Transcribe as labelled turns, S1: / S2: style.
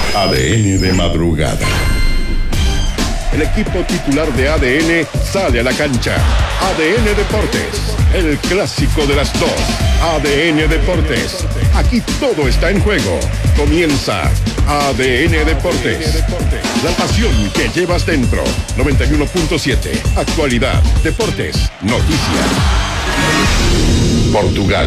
S1: ADN de madrugada. El equipo titular de ADN sale a la cancha. ADN Deportes, el clásico de las dos. ADN Deportes, aquí todo está en juego. Comienza ADN Deportes, la pasión que llevas dentro. 91.7, actualidad, deportes, noticias. Portugal,